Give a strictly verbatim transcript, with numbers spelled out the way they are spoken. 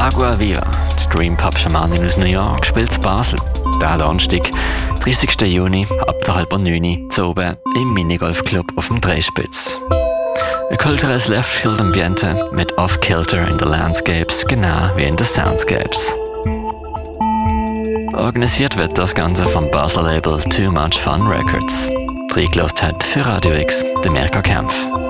Agua Viva, das Dream Pub Schamanin aus New York, spielt in Basel. Der Donnerstag, dreißigsten Juni, ab der halb neun Uhr, zu oben im Minigolfclub auf dem Dreispitz. Ein kulturelles Left-Field-Ambiente mit Off-Kilter in den Landscapes, genau wie in den Soundscapes. Organisiert wird das Ganze vom Basler Label Too Much Fun Records. Reingelassen hat für Radio X der Mirko Kempf.